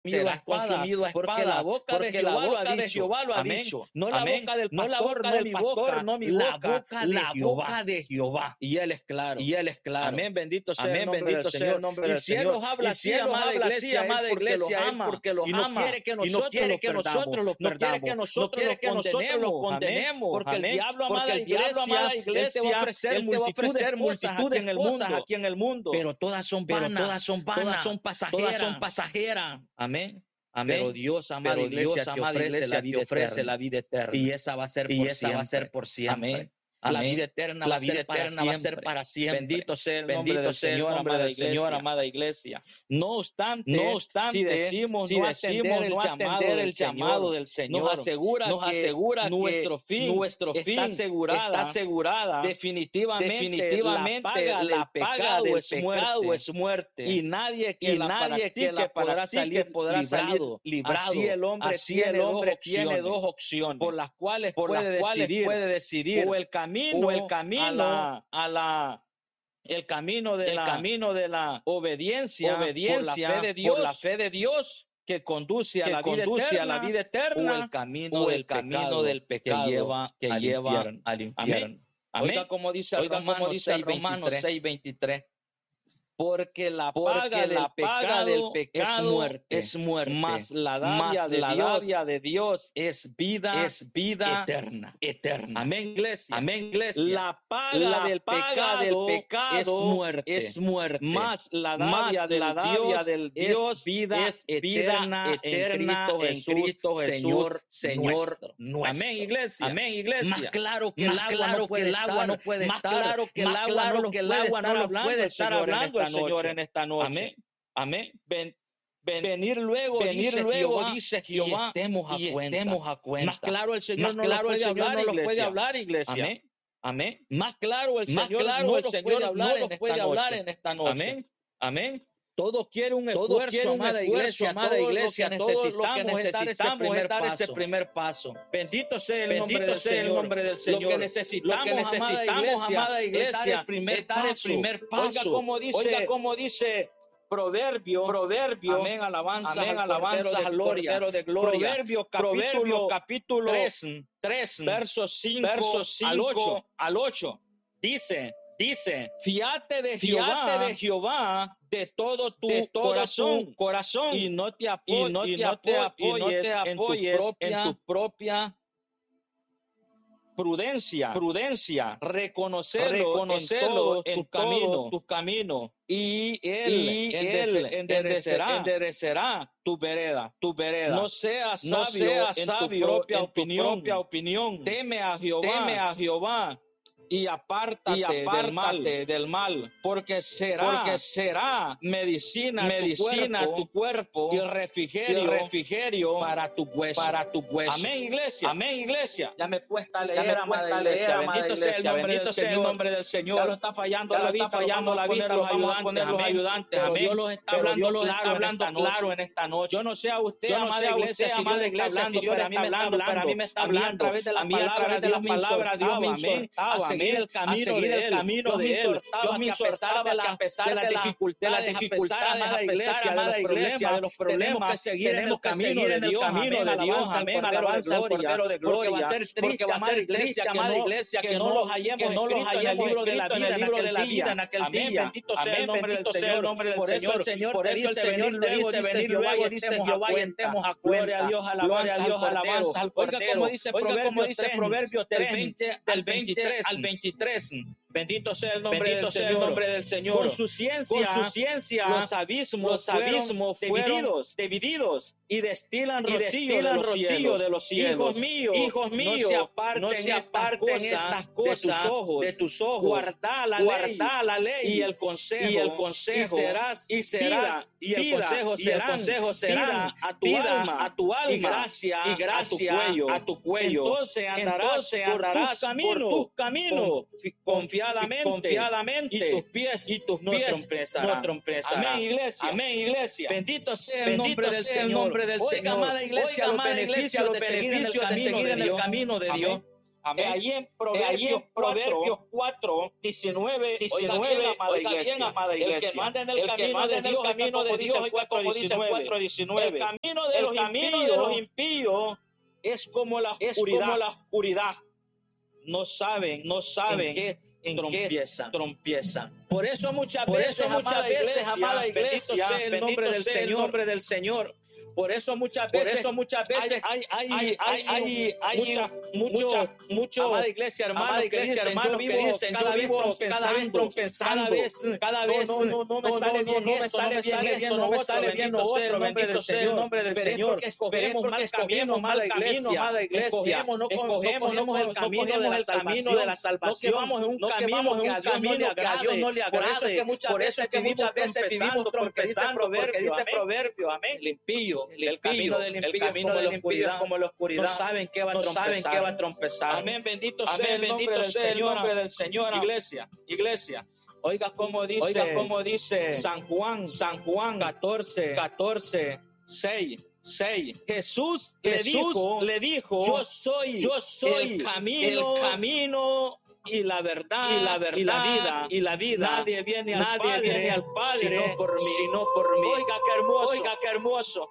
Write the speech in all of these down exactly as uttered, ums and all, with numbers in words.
serás consumido a espada, porque la boca de Jehová lo ha dicho. Amén. No la boca del pastor, no mi boca, no mi boca, la boca de Jehová. Y él es claro. Y él es claro. Amén. Bendito sea el nombre del Señor. Y si él los habla así, amada iglesia, amada iglesia, porque los ama, porque quiere que nosotros los perdamos, no quiere que nosotros los condenemos, porque el diablo, amada iglesia, te va a ofrecer multitud de cosas aquí en el mundo, pero todas son vanas, todas son vanas, todas son pasajeras, todas son pasajeras. Amén. Amén. Pero Dios, amada iglesia, te ofrece la vida, ofrece la vida eterna, y esa va a ser por siempre. Va a ser por siempre. Amén. La vida eterna, la vida eterna va a ser para siempre. Bendito sea el nombre del Señor, amada iglesia, amada iglesia. No obstante, no obstante, si decimos, si no decimos el llamado, el llamado del Señor, nos asegura, nos asegura que nuestro fin, nuestro fin está asegurada, está asegurada. Definitivamente, definitivamente, la paga, la paga del pecado es muerte, y nadie que y la nadie que la podrá salir podrá salir librado. Así el hombre, así tiene, el hombre dos tiene dos opciones por las cuales por puede las cuales decidir, puede decidir o el camino o el camino a la, a la el camino de el la camino de la obediencia, obediencia por la fe de Dios, por la fe de Dios que conduce a, que la, vida conduce eterna, a la vida eterna, o el camino, o el del, camino pecado del pecado que lleva, que al, lleva infierno, al infierno. Amén. Oiga como dice, oiga como dice Romanos seis veintitrés. Porque la paga, Porque del, la paga pecado del pecado es muerte, es muerte, más la davia, de, la Dios davia de Dios es vida, es vida eterna, eterna. Amén, iglesia. Amén, iglesia. La paga, la del, paga pecado del pecado es muerte, es muerte, más la davia, más del, la davia Dios del Dios es vida, es eterna, eterna en Cristo Jesús, Señor, Señor nuestro. Amén, iglesia. Amén, iglesia. Más claro que el agua no puede estar, no puede más estar, claro que el agua no lo puede estar hablando. Señor, en esta noche. Amén. Amén. Ven, ven, venir luego, venir dice luego, Jehová, dice Jehová, y estemos a, y cuenta. Estemos a cuenta. Más claro el Señor, no, claro, el Señor no lo puede hablar, iglesia. Amén. Amén. Más claro el Más Señor claro no el Señor puede hablar, no puede hablar en esta noche. Amén. Amén. Todos quieren un esfuerzo, amada iglesia, amada iglesia, todos lo que necesitamos es dar ese primer paso. Bendito sea el nombre del Señor. El nombre del Señor. Lo que necesitamos, lo que necesitamos, amada iglesia, es dar el primer paso. Oiga como dice, oiga como dice Proverbio, Proverbio, amén, alabanza, amén, alabanza, de gloria, de gloria. Proverbio, capítulo, Proverbio, capítulo tres, versos cinco al ocho, al ocho, dice, dice, fíate de Jehová, fíate de Jehová de todo tu de todo corazón, tu corazón, y no te, apo y no te, y no te apoyes, y no te apoyes en, tu propia, en tu propia prudencia, prudencia, reconocerlo, reconocerlo en, en tus caminos, tus caminos, y él, y él enderecerá, enderecerá tu vereda, tu vereda. No seas sabio, no seas en, sabio tu propia en opinión, tu propia opinión. Teme a Jehová, teme a Jehová. Y apártate, y apártate del, mal, del mal, porque será, porque será medicina, medicina tu cuerpo, tu cuerpo y refrigerio, y refrigerio para tu hueso, para tu hueso. Amén, iglesia. Amén, iglesia. Ya me cuesta leer, ya me cuesta leer, iglesia. Bendito sea el nombre, bendito sea el nombre del Señor. Ya lo está fallando ya la vista, está fallando la vista, los ayudantes, los ayudantes. Amén. Dios los está hablando, los está hablando claro en esta noche. Yo no sé a usted, amada iglesia, amada iglesia, si Dios está hablando, pero a mí me está hablando a través de la palabra, de la palabra, Dios me exhortaba. Seguir el camino de él, el camino de él. Dios me exhortaba que a pesar de las dificultades, a pesar de la iglesia, amada iglesia, de los problemas, que seguir en el camino de Dios, camino de Dios, amén, alabanza al Cordero de gloria. Porque va a ser triste, va a ser triste, amada iglesia, que no los hallemos, que no los hallemos en el libro de la vida, en el libro de la vida, en aquel día. Bendito sea el nombre del Señor, por eso el Señor, por eso el Señor le dice venir luego, dice Jehová, y estemos a cuenta. Gloria a Dios, alabanza al Cordero. Oiga como dice Proverbio tres, del veintitrés al veintitrés. Bendito sea el nombre, Bendito del, sea Señor. el nombre del Señor. Con su ciencia, con su ciencia los abismos, los abismos fueron divididos, divididos y destilan rocío, y destilan de, los rocío de los cielos. Hijos míos, hijos míos, no se aparten, no se aparten estas cosas de tus ojos, de tus ojos. Guarda la, guarda la ley y el consejo, y el consejo, y serás, y serás, y el consejo serán, y el consejo serán a tu alma, a tu alma, y gracia, y gracia a tu cuello, a tu cuello. Entonces andarás, Entonces andarás por tus caminos, por tus caminos, confiadamente, confiadamente, y tus pies, y tus pies no trompezarán. Amén, iglesia. Amén, iglesia. Bendito sea el nombre del Señor. Del Oiga, Señor. amada iglesia, Oiga, amada iglesia, los beneficios de seguir en el camino de Dios. Amén. Allí en Proverbios, Proverbios cuatro, diecinueve, diecinueve, oiga bien, amada iglesia. El que no anda en el, el camino, de Dios, camino de Dios, oiga como dice el cuatro diecinueve. El camino de, el los, camino impíos, de los impíos es como la oscuridad. Es como la oscuridad. No saben, no saben en qué, en trompiezan, trompiezan. Por eso muchas Por veces, eso muchas amada veces, iglesia, amada iglesia, bendito sea el nombre del Señor, el nombre del Señor. Por eso muchas veces, Por eso muchas veces hay, hay, hay, hay, hay, hay muchas, muchas, muchas, amada iglesia, hermana, iglesia, hermanos que dicen, yo vivo cada vez trompezando, cada vez, cada vez, no, no, no me sale bien, no me sale bien, no me sale bien, no otro, bendito sea el nombre del Señor. Porque escogemos mal camino, mal camino, amada iglesia, escogemos, no escogemos el camino de la salvación, no que vamos en un camino que a Dios no le agrade, por eso es que muchas veces vivimos trompezando, porque dice Proverbio, amén, limpio. El, el camino del impío, el camino del impío es como la oscuridad. No saben qué va a no trompezar. Saben qué va a trompezar. Amén. Bendito Amén, sea el bendito nombre, sea del, el nombre del Señor. Iglesia, iglesia. Oiga cómo dice, oiga cómo dice San Juan, San Juan catorce, catorce, seis. seis. Jesús, Jesús le dijo, le dijo, yo soy, yo soy el camino, el camino y la verdad y la verdad y la vida y la vida. Nadie viene al Nadie Padre, viene al Padre sino por mí, sino por mí. Oiga qué hermoso, oiga qué hermoso.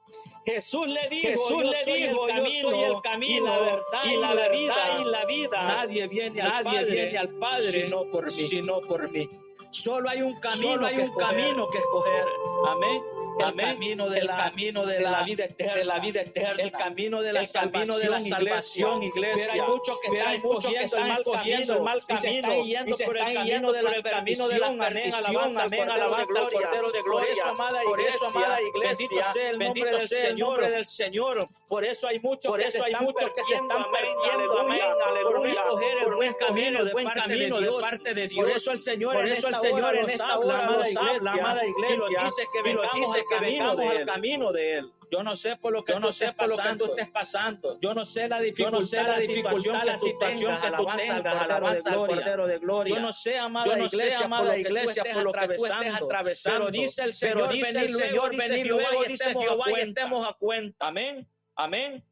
Jesús le dijo, Jesús le dijo, yo soy el camino, la verdad y la verdad y la vida. Nadie viene al Nadie Padre, viene al Padre sino por mí, sino por mí. Solo hay un camino, Solo hay un escoger. camino que escoger. Amén. El Amén. camino de el la camino de, de la vida eterna, de la vida eterna, el camino de la el salvación, de la salvación, iglesia. Pero hay muchos que están escogiendo el mal camino, el mal camino, y se están yendo por el camino de la camino de la perdición. Amén, alabanza al Cordero de Gloria. Por eso, amada iglesia, amada iglesia, bendito sea el nombre del Señor, del Señor. Por eso hay muchos, por eso hay muchos que se están perdiendo, amén, aleluya, escoger el buen camino, el buen camino de parte de Dios. Por eso el Señor, por eso el Señor en esta hora nos habla, amada iglesia, dice que vengamos que vengamos al camino de él. Yo no sé por lo que yo no sé por lo que tú estés pasando. Yo no sé la dificultad, no sé la dificultad, la situación que tú tengas, alabanza al Cordero de Gloria. Yo no sé, amada iglesia, amada iglesia, por lo que tú estés atravesando. Pero dice el Señor, dice el Señor, venid luego, dice Jehová, y estemos a cuenta. Amén, amén.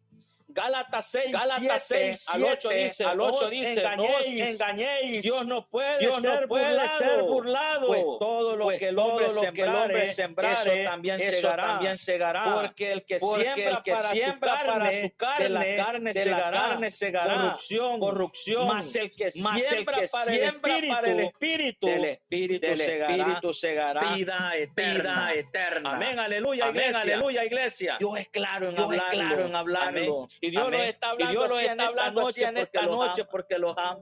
Gálatas seis, Gálatas seis, al ocho dice, al ocho dice, engañéis, no engañéis, Dios no puede, Dios ser, no puede burlado, ser burlado, pues todo lo pues que el hombre, todo lo que el hombre sembrare, eso también eso segará, también segará, porque el que porque siembra, el que para, siembra su carne, para su carne, de la carne de segará, la carne segará corrupción, corrupción, más el que más siembra, el que para, siembra el espíritu, para el espíritu, del espíritu, del segará, espíritu segará vida eterna, vida eterna. Amén, aleluya, amén, iglesia, aleluya, iglesia. Dios es claro en Dios hablarlo, es claro en hablarlo. Y Dios Amén. Lo está hablando, y Dios lo está hablando así en esta noche porque los ama.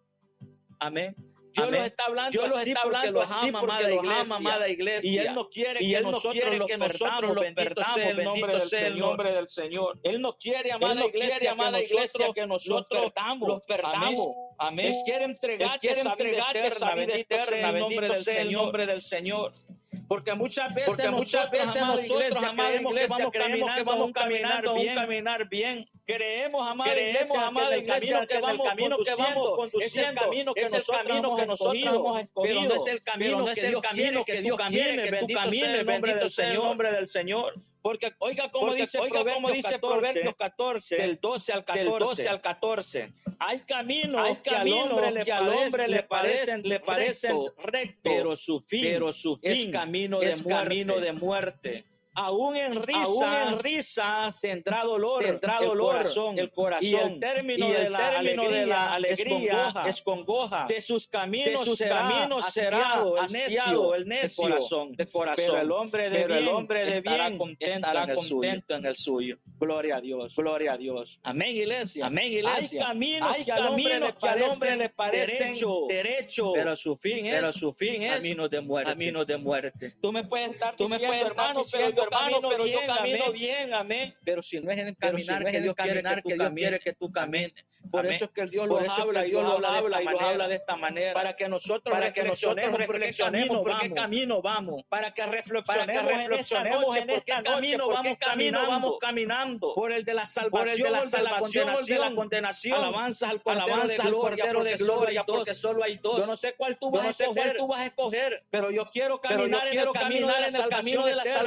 Amén. Dios los está hablando, Dios los está hablando así porque los ama, amada iglesia. Y Él no quiere que nosotros los perdamos, bendito sea el nombre del Señor. nombre del Señor. Él no quiere, amada no iglesia, quiere, amada iglesia, que nosotros los perdamos. Los perdamos. Amén. Él quiere entregarte esa vida eterna, bendito sea el nombre del Señor. Porque muchas veces, Porque muchas veces nosotros, amada iglesia, creemos que vamos caminando bien, caminar bien. Creemos, amada iglesia, amada iglesia, que vamos camino que vamos conduciendo, es el camino que nosotros hemos escogido, pero no es el camino que Dios quiere que Dios quiere que tú camines, bendito sea el nombre del Señor. Porque oiga cómo Porque, dice, oiga Proverbios, cómo dice Proverbios catorce, del doce al catorce, del doce al catorce. Hay caminos, hay caminos que al hombre le parecen, le parecen rectos, pero su fin, pero su fin es camino de, es muerte. Camino de muerte. Aún en risa, aún en risa tendrá dolor, tendrá dolor el corazón, el corazón, y el término, y el de, la término alegría, de la alegría es congoja, de sus caminos, de sus será caminos será el necio, el necio, de corazón, de corazón. Pero el hombre de pero bien, el hombre de estará bien contento, estará en, el contento en el suyo. Gloria a Dios, gloria a Dios. Amén, iglesia. Amén, iglesia. Hay caminos Hay que al hombre, le, que al hombre le parecen derecho, derecho, pero su fin es, pero su fin es caminos de muerte. Caminos de muerte. Tú me puedes estar, tú me puedes, hermano, pero yo camino, pero bien, yo camino amén. bien, amén. Pero si no es en el caminar si no que Dios quiere que, que Dios quiere que tú camines. Por amén. Eso es que el Dios lo habla, Dios lo habla y lo habla de esta manera. Para que nosotros para que nosotros reflexionemos por qué camino vamos. Para que reflexionemos en qué camino vamos caminando. vamos caminando. Por el de la salvación, por el de la salvación, de la condenación. Alabanzas al Cordero de Gloria, porque solo hay dos. Yo no sé cuál tú vas a escoger, pero yo quiero caminar en el camino de la salvación eterna.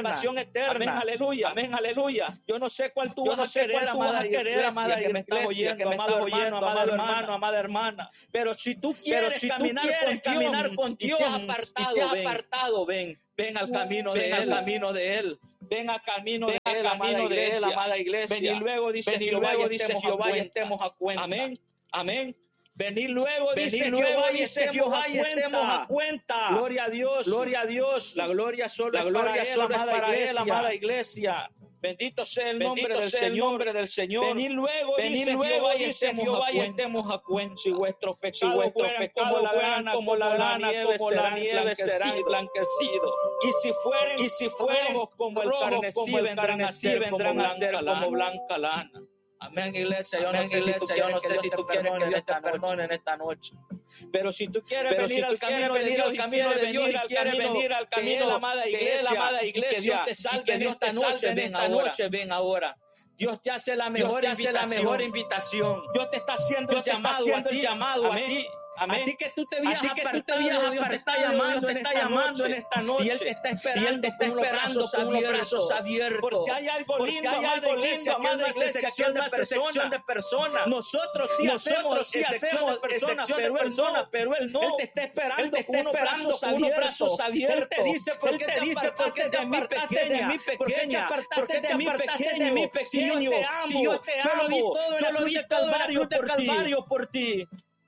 eterna. Amén, aleluya. Amén, aleluya. Yo no sé cuál tú vas a querer, amada iglesia, amada que me estás oyendo, amado hermano, amado hermano, amada hermana. Pero si tú quieres caminar con Dios apartado, apartado, ven, ven al camino de él, al camino de él. Ven al camino de él, amada iglesia, amada iglesia. Ven y luego dice Jehová, dice Jehová y estemos a cuenta. Amén, amén. Venir luego, dice Jehová, y estemos a, estemos a cuenta. Gloria a Dios, gloria a Dios. La gloria solo la es gloria para, solo él, es para él, amada iglesia. Bendito sea el nombre, del, sea Señor. El nombre del Señor. Venid luego, venid dice luego, Jehová, y estemos Jehová, a, y estemos a cuenta. Si vuestros pecados, si vuestros pecados como la grana, como la grana, como la nieve serán blanquecidos. Y si fueren, y si fueren rojos como el carmesí, vendrán a ser vendrán a ser como blanca lana. Amén, iglesia. Yo no sé, iglesia, yo no sé si tú quieres que Dios te perdone en esta noche. Pero si tú quieres Pero venir si al camino de Dios, camino de Dios, y quieres venir al camino de la amada iglesia, amada iglesia, que Dios te salve en esta noche, ven ahora. Ven ahora. Dios te hace la mejor, Dios te hace la mejor invitación. Dios te está haciendo el llamado, a ti, llamado a ti. Amén. A ti que tú te habías apartado, Dios te está llamando, te está llamando en esta noche. Y Él te está esperando, y Él te está esperando con los brazos abiertos. Porque hay algo lindo, hay algo lindo, amada iglesia, que es una sección de personas. Nosotros sí hacemos, sí hacemos excepción de personas, pero Él no. Él te está esperando, Él te está esperando con unos brazos abiertos. Él te dice, ¿por qué te dice, por qué te apartaste de mí pequeña? ¿Por qué te apartaste de mí pequeño? Si yo te amo, yo lo di todo en la cruz del Calvario por ti.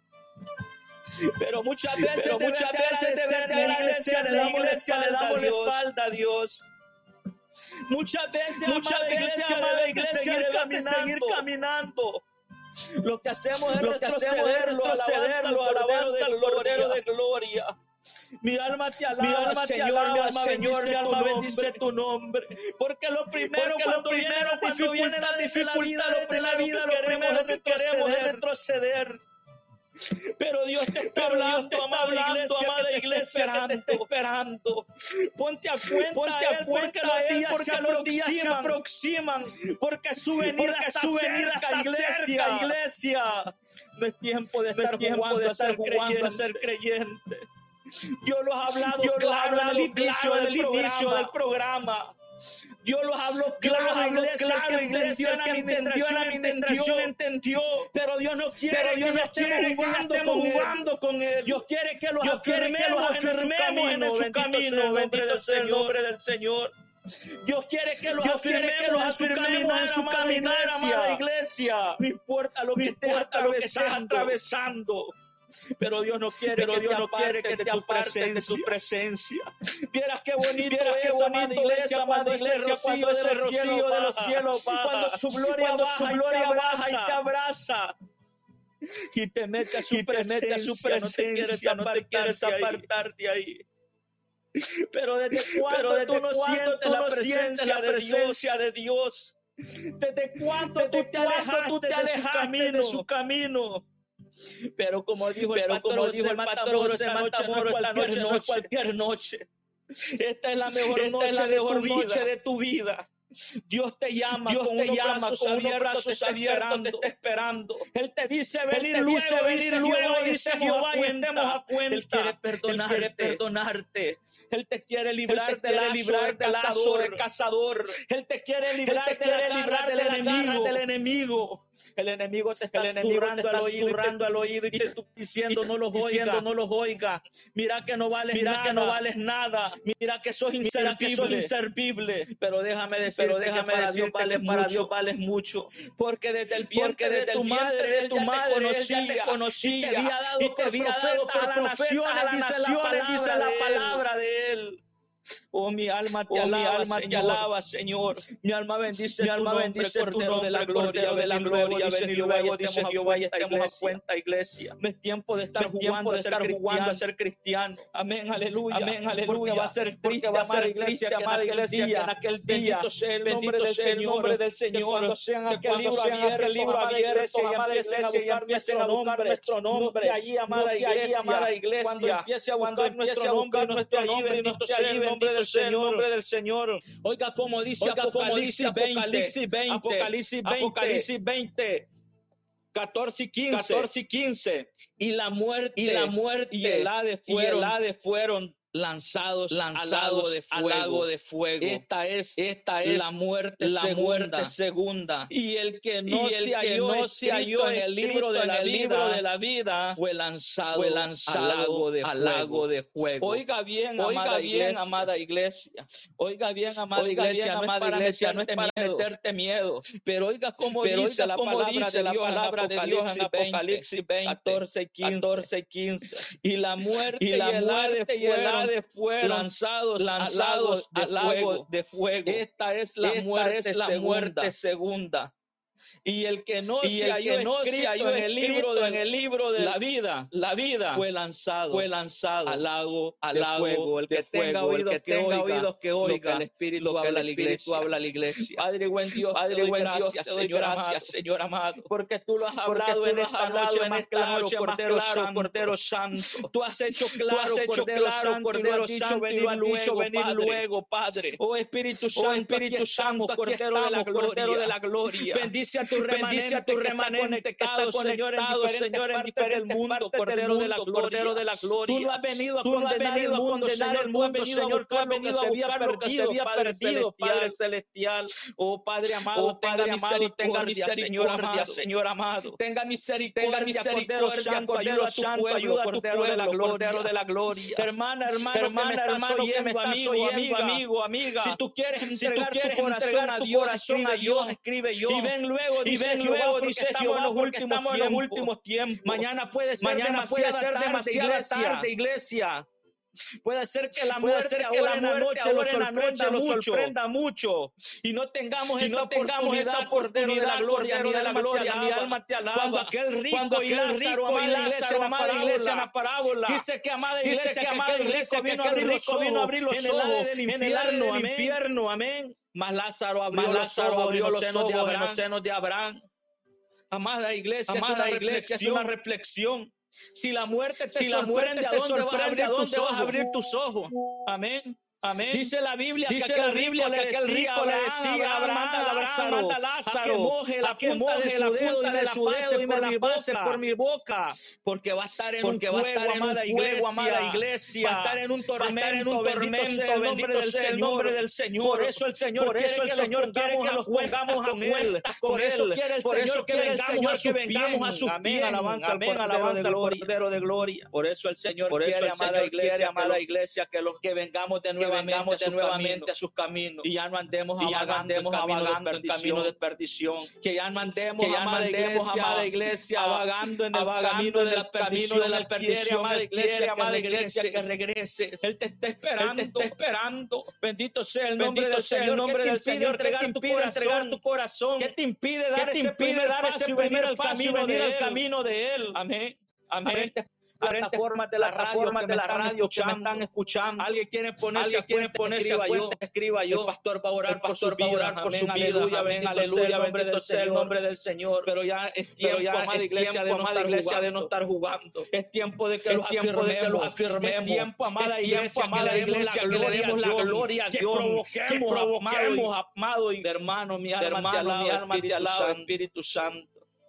Pero muchas veces, pero muchas veces de verdad la iglesia, le damos la iglesia, le damos la espalda a Dios. Muchas veces, muchas veces, amada iglesia, seguir caminando, seguir caminando. Lo que hacemos es lo que hacemos es retrocederlo, alabanza al Cordero de gloria. Mi alma te alaba, mi alma te alaba, Señor, mi alma bendice tu nombre. Porque lo primero, porque lo primero cuando viene la dificultad de la vida, lo primero que queremos es retroceder. Pero Dios te está hablando, te está hablando, iglesia, amada iglesia, que te está esperando. Ponte a cuenta, ponte a cuenta porque, días, porque se los días se aproximan, porque su venida porque está su venida cerca, está iglesia. Cerca, iglesia. No es tiempo de estar, no tiempo jugando, de estar jugando a ser creyente. Dios los ha hablado, Dios los ha hablado al inicio del, inicio del programa. Dios los habló claro, los habló claro, iglesia, que entendió en la administración, entendió, pero Dios no quiere, pero Dios no quiere jugando, con jugando con él. Dios quiere que los afirmemos, afirmemos en su camino, bendito sea el nombre del Señor. Dios quiere que los Dios quiere que los afirmemos en su caminar, amada iglesia. No importa lo que estés atravesando. Pero Dios no quiere, pero que Dios no quiere que te apartes de su presencia. Vieras qué bonito, vieras qué bonito iglesia, amada iglesia, cuando ese rocío de los cielos baja, cuando su gloria cuando baja, su gloria baja y te abraza y te mete a su y presencia, te mete a su presencia, no te quieres apartar de ahí. Pero desde cuándo tú no sientes la presencia, la presencia de Dios? ¿Desde cuándo tú te alejaste de su camino? Pero como dijo el pastor, como dijo el pastor, se Matamoros, esta noche no es cualquier noche. Esta es la mejor Esta noche, es la mejor de, tu noche de tu vida. Dios te llama, Dios con te unos llama brazos con unos brazos abiertos, te está esperando. Él te dice venir luego, dice, venir luego, dice Jehová, y estemos a cuenta. Él quiere perdonarte, Él quiere perdonarte. Él te quiere librar de la librar del lazo del cazador. Él te quiere librar, Él te quiere librar de la garra del enemigo. El enemigo te está susurrando al oído, al oído y te está diciendo no los oiga, no los oiga. Mira que no vales Mira nada. que no vales nada. Mira que sos inservible. Que sos inservible. Pero déjame decir, pero déjame para Dios vales para Dios vales mucho. Porque desde el vientre de tu madre, de tu madre conocía, te conocía y te había dado por profeta a las naciones, dice la palabra de él. Oh, mi alma te oh, alaba, mi alma Señor. Te alaba, Señor. Mi alma bendice, mi alma nombre, bendice Cordero de la gloria, de la gloria. Venir luego, dice Jehová, y estemos a cuenta, iglesia. No es tiempo de estar jugando, de estar jugando a ser cristiano. Amén, aleluya. Amén, aleluya. Va a ser triste, amada iglesia, amada iglesia, que en aquel día, bendito sea el nombre del Señor, nombre del Señor. Cuando sean aquel libro abierto, libro abierto, amada iglesia, y empiecen a buscar nuestro nombre. Allí, amada iglesia, amada iglesia. Cuando empiece a buscar nuestro nombre, nuestro nombre, y nuestro nombre del Señor, nombre del Señor. Oiga como dice Oiga, Apocalipsis, Apocalipsis veinte, Apocalipsis veinte, Apocalipsis veinte, catorce y quince, catorce y quince. Y la muerte, y la muerte, y el Hades fueron, y el Hades fueron lanzados, lanzados al lago de fuego. Esta es, esta es la muerte, la segunda. muerte segunda. Y el que no, el se, halló que no se halló en el libro de la vida, de la vida fue lanzado, fue lanzado al lago de, al lago de fuego. Oiga bien, oiga amada bien, iglesia. amada iglesia. Oiga bien, amada oiga iglesia, bien, amada no iglesia, no es para miedo. meterte miedo. Pero oiga cómo Pero dice, oiga la, cómo palabra dice la palabra de Dios en Apocalipsis veinte, catorce y quince. Y la muerte y la muerte y el Hades fueron lanzados, lanzados al lago de fuego. Esta es la, Esta muerte, es la segunda. muerte segunda. Y el que no, y se, el halló que no se halló en el libro de, en el libro de la vida, la vida fue lanzado, fue lanzado al lago, al lago fuego. El que tenga oídos que, que tenga oídos que oiga, el Espíritu lo que habla la iglesia, habla la iglesia. Padre buen Dios, Padre buen Dios, Señor gracias, Señor amado, porque tú lo has hablado en esta noche más claro, Cordero Santo, Cordero Santo. Tú has hecho claro, Cordero Santo, Cordero Santo, y lo has dicho venir luego, Padre. Oh Espíritu Santo, Espíritu Santo, Cordero de la gloria. Bendice a tu remanente, bendice a tu remanente que está conectado, Señor, en diferentes del mundo, Cordero de la Cordero de la gloria. Tú no has venido a condenar el mundo, Señor, tú has venido, Señor, tú has venido a buscar lo que se había perdido, Padre celestial. Oh Padre amado, Padre amado, tenga misericordia, Señor amado. Tenga misericordia, Cordero Santo, ayuda a tu pueblo, ayuda a tu pueblo, Cordero de la gloria. Hermana, hermano, hermana, hermano, que me estás oyendo, amigo, amiga. Si tú quieres entregar tu corazón a Dios, escribe yo. Y ven luego y ven luego, dice Jehová, en los últimos estamos en los últimos tiempos. Mañana puede ser Mañana puede ser demasiado tarde, iglesia. Puede ser que la muerte, ser que ahora, la muerte ahora en la noche nos sorprenda mucho y no tengamos, y esa, no tengamos esa oportunidad, Cordero de la gloria, mi alma te alaba. Cuando aquel rico, cuando aquel y Lázaro, rico y Lázaro, amada iglesia, en la parábola, dice que amada iglesia, dice que amada iglesia, vino a abrir los ojos, vino a abrir los ojos en el Hades del infierno, amén. Mas Lázaro abrió, Mas Lázaro abrió los ojos en los senos de Abraham. Amada iglesia, amada iglesia, es una reflexión. Si la muerte te si la muerte te sorprende, ¿a dónde vas a abrir tus ojos? Amén. Amén. Dice la Biblia, dice que la Biblia que aquel rico le decía a Abraham, Abraham, mata a Lázaro, a que moje la punta de su dedo y me la pase y me la pase por mi boca, porque va a estar en un fuego, amada iglesia, amada iglesia, va a estar en un tormento, tormento, bendito sea el nombre del Señor. Por eso el Señor, por eso el Señor quiere que los pongamos a él, por eso quiere el Señor que vengamos que vengamos a sus pies, alabanza, amén, alabanza al Cordero de gloria. Por eso el Señor, por eso amada iglesia, amada iglesia, que los que vengamos de nuevo vengamos de nuevamente a sus caminos y ya no andemos y ya no andemos vagando en camino de perdición, que ya no andemos, que ya no andemos, amada iglesia, vagando en el camino de la perdición, de la perdición, amada iglesia, amada iglesia, que regreses. Él te está esperando, Él te está esperando. Bendito sea el nombre del Señor, el nombre del Señor, entregar tu entregar tu corazón. ¿Qué te impide dar ese primer paso y venir al camino de Él? Camino de Él. Amén. Amén. Plataformas de la radio, de la radio que me están escuchando. Alguien quiere ponerse, alguien quiere ponerse a cuenta, escriba yo. El pastor va a orar por su vida, por su vida. Amén, aleluya, bendito sea el nombre del Señor. Pero ya es tiempo, amada iglesia, de amada iglesia, de no estar jugando. Es tiempo de que los afirmemos. Es tiempo, amada iglesia, amada iglesia, que le demos la gloria a Dios. Que provoquemos, amado y hermano, mi alma te alaba, mi alma te alaba, Espíritu Santo.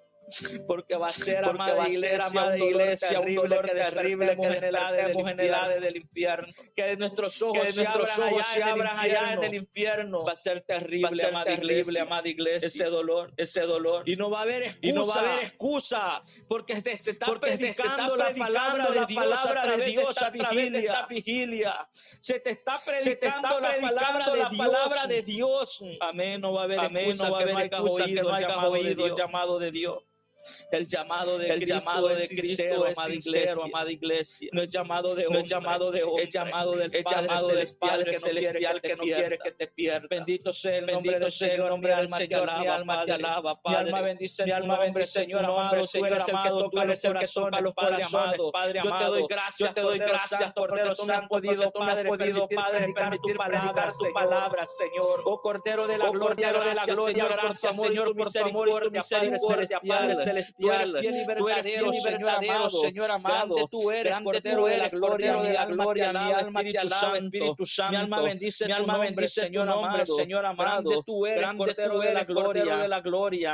Porque va a ser, Porque amada, va iglesia, ser amada iglesia, un dolor terrible que despertemos en el Hades del infierno. Que de nuestros ojos, que de nuestros se ojos se abran allá en el infierno. Va a ser terrible, va a ser amada, terrible iglesia, amada iglesia, ese dolor, ese dolor. Y no va a haber excusa, y no va a haber excusa, porque te, te está porque predicando, te está predicando la palabra de Dios, palabra de Dios a través de esta vigilia. Se te está predicando la palabra, la palabra de Dios. Amén, no va a haber excusa, no va a haber excusa que no hayas oído el llamado de Dios. El llamado de el Cristo llamado de Cristo es sincero, amada iglesia. No es llamado de hombre, no es llamado de hombre, el llamado del Padre, el llamado del Padre celestial que no quiere que te pierdas. Bendito sea el nombre del Señor, mi alma te alaba, mi alma te alaba, Padre. Mi alma bendice, mi alma bendice, Señor amado, tú eres amado, tú eres el que toca los corazones, Padre amado. Yo te doy gracias, yo te doy gracias, Cordero Santo, podido, Padre, podido, Padre, permitir predicar tu palabra, Señor. Oh Cordero de la gloria, de la gloria, gracias, Señor, por tu amor y tu misericordia, Padre celestial, tú eres Dios, Señor amado, Señor amado, tú eres Cordero de la gloria, de la gloria, mi alma te alaba, Espíritu Santo, mi alma bendice, mi alma bendice, Señor amado, Señor amado, tú eres Cordero de la gloria, de la gloria.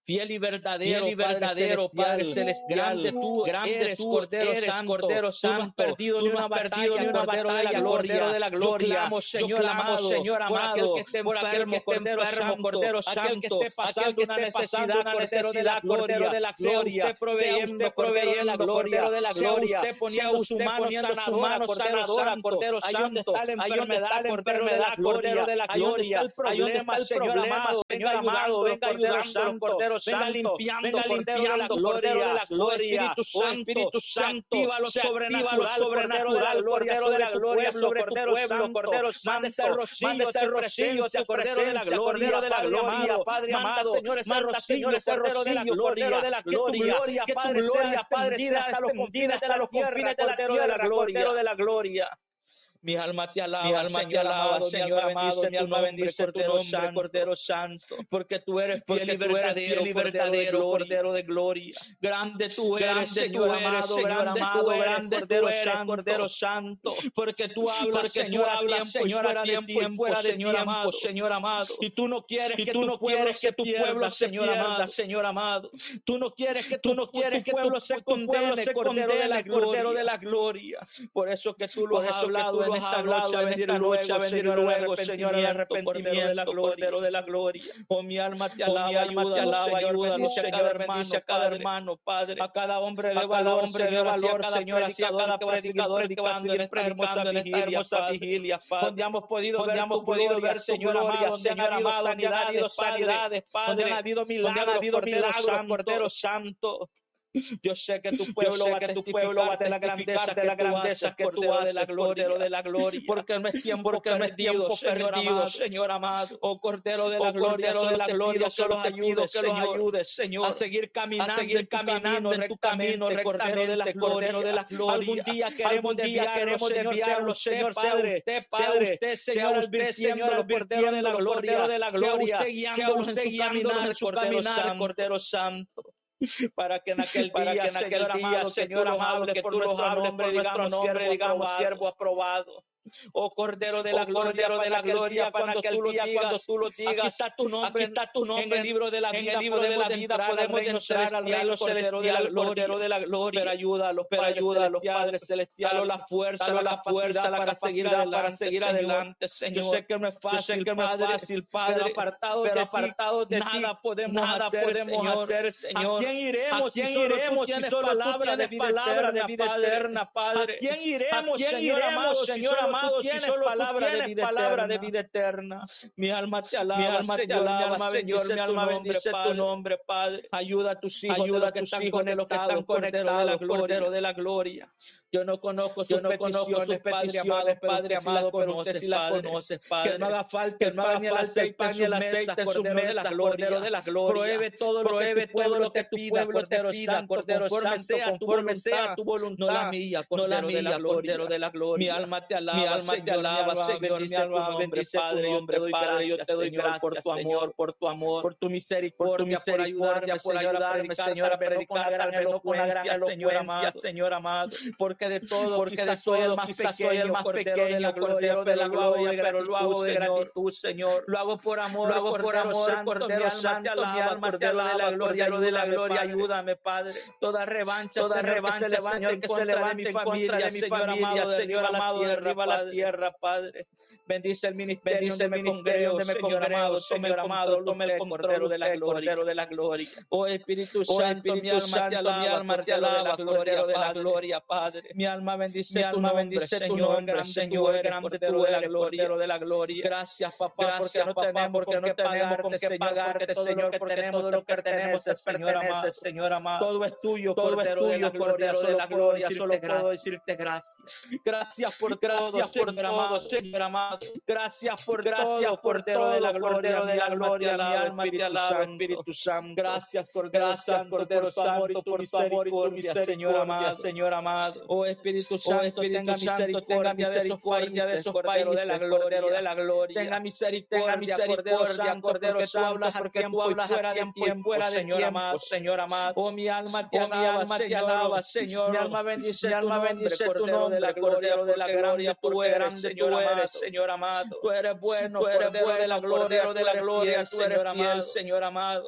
fiel y verdadero, fiel y verdadero Padre celestial, grande tú, grande eres tú, Cordero eres Santo, Cordero Santo, tú no has perdido ni una perdido ni una Cordero de la gloria, Cordero de la gloria. Yo clamo, Señor yo clamo, amado, Señor amado, por aquel que esté enfermo, Cordero Santo, aquel que esté pasando una necesidad, Cordero de la gloria, de la gloria, usted proveyendo, proveyendo, Cordero de la gloria, usted poniendo su mano sanadora, Cordero Santo, ahí donde está la enfermedad, Cordero de la gloria, ahí donde está el problema, Señor amado, venga ayudando, Cordero Santo, venga limpiando, limpiando, Cordero de la gloria, Espíritu Santo, activa lo sobrenatural, sobrenatural, Cordero de la gloria, sobre tu pueblo, Cordero Santo, manda ese rocío, ese rocío, ese Cordero de la gloria, de la gloria, Padre amado, Señor, ese rocío, ese rocío de la gloria, de la gloria, que tu gloria, Padre, sea hasta los confines de la tierra, Cordero de la gloria, Cordero de la gloria. Mi alma te alaba, mi alma te alaba, Señor amado, mi alma bendice tu nombre, Cordero Santo, porque tú eres fiel y verdadero, verdadero, Cordero de gloria. Grande tú eres, Señor amado, grande tú eres, grande tú eres, Cordero Santo, porque tú hablas, Señor, hablas, Señor, a tiempo y fuera de tiempo, Señor amado, y tú no quieres que tú no quieres que tu pueblo, Señor amado, Señor amado, tú no quieres que tú no quieres que tu pueblo se condene, Cordero de la Cordero de la gloria. Por eso que tú lo has hablado en esta hablado, a venir luego, a venir luego, Señor, el arrepentimiento de la gloria, de la gloria. Oh, mi alma te alaba, mi alma te alaba, ayúdalo, Señor, bendice a cada hermano, Padre, a cada hombre de valor, hombre de valor, Señor, así a cada predicador que va a seguir predicando en esta hermosa vigilia, Padre, donde hemos podido ver, hemos podido ver, Señor amado, Señor amado, sanidades, sanidades, Padre, donde ha habido milagros, ha habido milagros, Cordero Santo. Yo sé que tu pueblo va a que tu pueblo va a la grandeza de la grandeza que tú haces, de la gloria de la gloria, porque no es tiempo, porque no es tiempo perdido, Señor amado. Oh Cordero de la gloria, de la gloria, que los ayudes, que los ayudes, Señor, a seguir caminando, a seguir caminando en tu camino, Cordero de la gloria, de la gloria. Algún día queremos día queremos desviarlo, Señor Padre, usted Padre, usted Señor, usted Señor, el Cordero de la gloria, de la gloria, sea usted guiándonos en su caminar, Cordero Santo. Para que en aquel día, para que en aquel Señor día, amado, Señor amado, que tú los hables por nuestro nombre, digamos, siervo aprobado. Oh Cordero de la gloria, de la gloria, cuando tú lo digas, cuando tú lo digas, aquí está tu nombre, aquí está tu nombre en el libro de la vida, en el libro de la vida podemos entrar al reino celestial, Cordero de la gloria, pero ayúdalo, pero ayúdalo, Padre celestial, la fuerza, la fuerza, la capacidad para seguir adelante, Señor. Yo sé que no es fácil, que no es fácil, Padre, apartado, pero apartado de nada podemos hacer, Señor. ¿A quién iremos? ¿A quién iremos si solo palabra de vida eterna, Padre? ¿A quién iremos, Señor amado, Señor amado? Amado, si solo palabra de vida palabra de vida eterna. Mi alma te alaba, mi alma te alaba, mi alma bendice, mi alma bendice tu nombre, Padre. Ayuda a tus hijos, ayuda a tus hijos de los que están conectados, Cordero de la gloria. Yo no conozco sus peticiones, Padre amado, Padre amado, pero usted sí las conoce, Padre. Que no haga falta el pan y el aceite en sus mesas, Cordero de la gloria. Pruebe todo lo que todo lo que tu pueblo te pida, Cordero Santo, conforme sea tu voluntad, no la mía, Cordero de la gloria. Mi alma te alaba. Mi alma te alaba, Señor, mi alma bendice Padre, yo te doy Padre, yo te doy gracias por tu amor, por tu amor, por tu misericordia, por ayudarme, por ayudarme, Señor, a predicar con una gran elocuencia, Señor amado, porque de todo, porque de todo, quizás soy el más pequeño, Cordero de la gloria, pero lo hago de gratitud, Señor, lo hago por amor, lo hago por amor, Cordero Santo, mi alma te alaba, de la gloria, de la gloria, ayúdame, Padre, toda revancha, toda revancha, Señor, que se levante en contra de mi familia, Señor amado, derriba la tierra, Padre. Bendice el ministerio, bendice el ministerio donde me congrego, Señor amado, tome el Cordero de la gloria, de la gloria. Oh Espíritu Santo, mi alma te alaba, mi alma te alaba, Cordero de la gloria, Padre. Mi alma bendice, mi alma bendice tu nombre, Señor, grande tú eres, Cordero de la gloria. Gracias, papá, porque no tenemos, porque no tenemos con qué pagarte, Señor, porque tenemos lo que tenemos, Señor amado, Señor amado. Todo es tuyo, todo es tuyo, Cordero de la gloria, solo puedo decirte gracias. Gracias por gracias por todo, Señor amado. Gracias por gracias por todo, de la gloria, de la gloria, mi alma te alaba, Espíritu Santo. Gracias por gracias por tu amor y por tu amor y tu misericordia, Señor amado, Señor amado. Oh Espíritu Santo, tenga misericordia de esos países, de esos países de la gloria, de la gloria. Tenga misericordia, misericordia, Cordero Santo, porque tú hablas fuera de tiempo, fuera de tiempo, Señor amado. Oh mi alma te alaba, Señor. Mi alma bendice, mi alma bendice tu nombre, Cordero de la gloria, tú eres, Señor amado, Señor amado. Tú eres bueno, tú eres bueno de la gloria, de la gloria, tú eres fiel, Señor amado.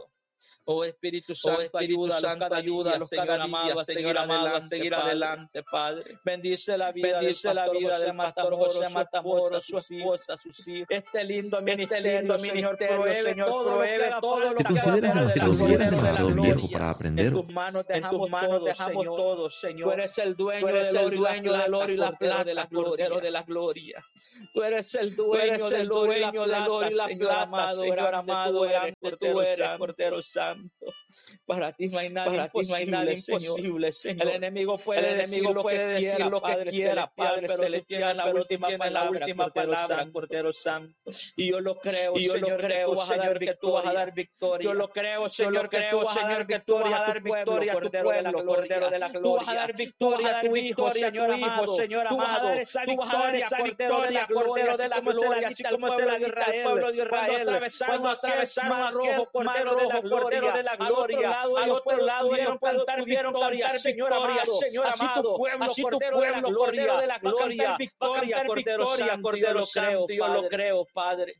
Oh Espíritu Santo, oh, Espíritu ayuda, Santo, cada ayuda a los Señor amado, a seguir amado, a seguir adelante, Padre. Bendice la vida, bendice la vida del pastor José Matamoros, su esposa, sus hijos. Este lindo ministerio, Señor, pruebe todo lo que todo lo que ¿Te consideras demasiado viejo para aprender? En tus manos dejamos, manos todo, dejamos Señor. todo, Señor. Tú eres el dueño, eres del, el dueño del oro y la plata, de la gloria, de la gloria. Tú eres el dueño del oro y la plata, Señor amado, grande tú eres, Cordero Santo. Para ti no hay nada, Para imposible, ti no hay nada imposible, Señor. El enemigo puede, el enemigo decir, puede decir quiera, lo que Padre quiera, Padre, pero celestial, la última palabra, la última palabra, Cordero Santo. Y yo lo creo, y yo Señor, lo creo, que tú Señor, que tú vas a dar victoria. Yo lo creo, Señor, que tú vas a dar victoria, a dar victoria a tu pueblo, Cordero de la gloria. Tú vas a dar victoria a tu hijo, Señor amado, Señor amado. Tú vas a dar esa victoria, Cordero de la gloria, así como se la diste al pueblo de Israel. Cuando atravesaron a rojo, Cordero de la gloria, de la gloria. Al otro lado ellos pudieron cantar Señor amado, Señor amado. Así tu pueblo, Cordero de la gloria, victoria, Cordero Santo, Cordero Santo, yo lo creo, Padre.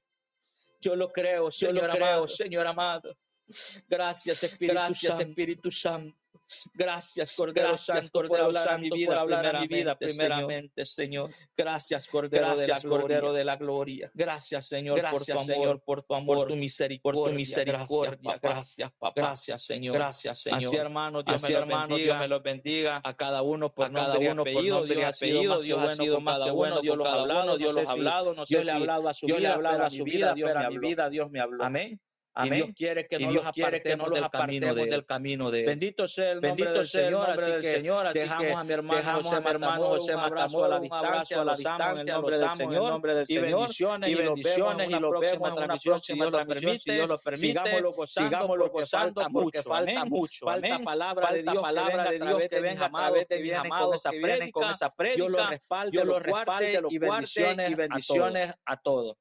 Yo lo creo, yo lo creo, Señor amado. Gracias, Espíritu Gracias, Santo. Espíritu Santo. Gracias, Cordero Gracias, Santo, Cordero por hablar, Santo, mi vida, por hablar a mi vida primeramente, Señor. Gracias, Cordero, Gracias, de, la Cordero de la gloria. Gracias, Señor, Gracias, por tu amor, Señor, por tu amor, por tu misericordia, por tu misericordia. Gracias, papá. Gracias, papá. Gracias, Señor. Gracias, Señor. Así, hermanos, Dios, Así, me, hermano, bendiga, Dios me los bendiga a cada uno por a cada uno apellido, por nombre Dios y apellido. Dios ha sido más que bueno, Dios los ha hablado, Dios los ha hablado. No sé si Dios le ha hablado a su vida, a su vida, pero a mi vida Dios me habló. Amén. Amén. Y Dios quiere que no los apartemos del camino de del camino de Bendito sea el nombre del Señor, así que Señor, así dejamos a mi hermano dejamos a mi hermano José Matamoros a la distancia, a la distancia, en el nombre del Señor, en nombre del Señor, y bendiciones y bendiciones y los vemos en una próxima transmisión, si Dios lo permite, sigámoslo gozando, sigámoslo gozando porque falta mucho, falta palabra de Dios, palabra de Dios que venga a través de mis amados que vienen con esa prédica, Dios los respalde, Dios los respalde y bendiciones y bendiciones a todos.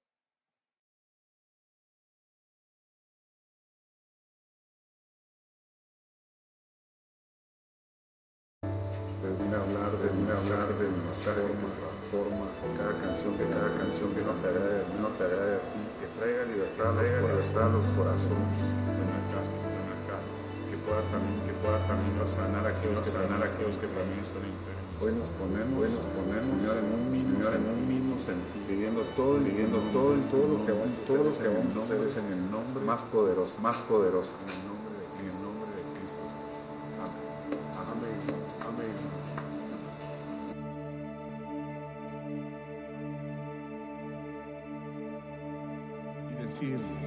Termina hablar de hablar de mensaje como transforma cada canción que cada canción que no te hará no te hará de ti, que traiga libertad, traiga libertad a los corazones que están acá, que están acá, que pueda también que pueda también sanar a aquellos que sanar a aquellos que también están enfermos. Hoy nos ponemos, hoy nos ponemos, Señor, en un mismo, Señor, en un mismo sentido, pidiendo todo, pidiendo todo y todo lo que vamos, todo lo que vamos a hacer es en el nombre más poderoso, más poderoso, en el nombre de en el nombre de Cristo. Amén. Amén. Amén. Y decir